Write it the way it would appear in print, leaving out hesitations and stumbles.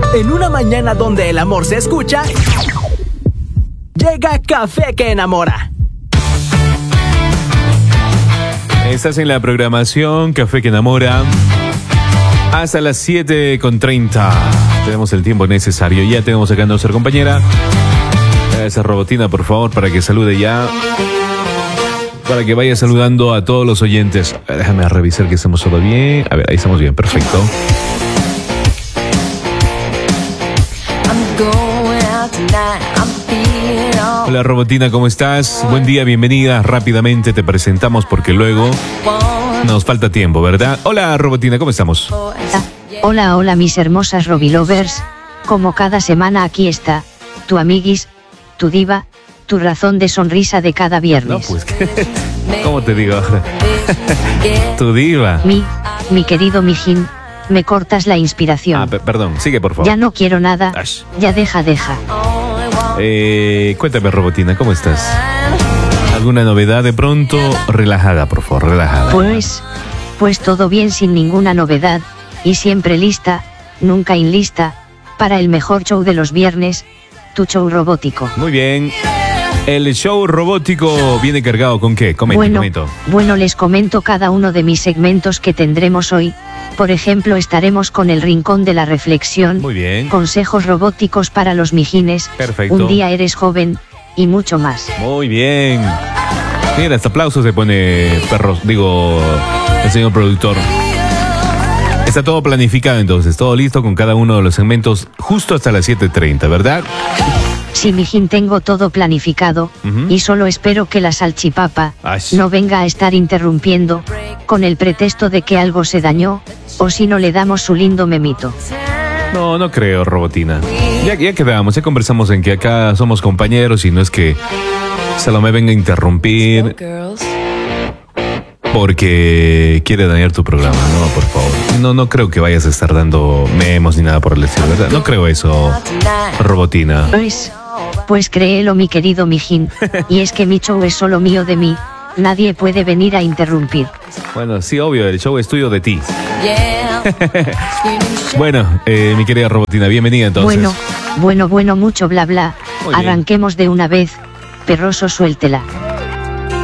En una mañana donde el amor se escucha, llega Café que Enamora. Estás en la programación Café que Enamora hasta las 7:30. Tenemos el tiempo necesario. Ya tenemos acá a nuestra compañera, esa Robotina, por favor, para que salude ya, para que vaya saludando a todos los oyentes. Déjame revisar que estamos todo bien. A ver, ahí estamos bien, perfecto. Hola Robotina, ¿cómo estás? Buen día, bienvenida. Rápidamente te presentamos porque luego nos falta tiempo, ¿verdad? Hola Robotina, ¿cómo estamos? Hola mis hermosas Robilovers. Como cada semana aquí está tu amiguis, tu diva, tu razón de sonrisa de cada viernes. No, pues, ¿cómo te digo? Tu diva. Mi querido mijín, me cortas la inspiración. Perdón, sigue por favor. Ya no quiero nada. Ash. Ya deja. Cuéntame Robotina, ¿cómo estás? ¿Alguna novedad de pronto? Relajada, por favor, relajada. Pues todo bien, sin ninguna novedad, y siempre lista, nunca inlista, para el mejor show de los viernes, tu show robótico. Muy bien. El show robótico viene cargado ¿con qué? Comento. Bueno, les comento cada uno de mis segmentos que tendremos hoy. Por ejemplo, estaremos con el Rincón de la Reflexión. Muy bien. Consejos robóticos para los mijines. Perfecto. Un día eres joven, y mucho más. Muy bien. Mira, este aplauso se pone el señor productor. Está todo planificado entonces, todo listo con cada uno de los segmentos justo hasta las 7:30, ¿verdad? Sí, mijín, tengo todo planificado, y solo espero que la salchipapa no venga a estar interrumpiendo, con el pretexto de que algo se dañó, o si no le damos su lindo memito. No creo, Robotina. Ya quedamos, ya conversamos en que acá somos compañeros y no es que Salomé venga a interrumpir porque quiere dañar tu programa. No, por favor. No creo que vayas a estar dando memos ni nada por el estilo, ¿verdad? No creo eso, Robotina. Pues créelo, mi querido mijín, y es que mi show es solo mío de mí, nadie puede venir a interrumpir. Bueno, sí, obvio, el show es tuyo de ti. Bueno, mi querida Robotina, bienvenida entonces. Bueno, mucho bla bla. Arranquemos de una vez, perroso, suéltela.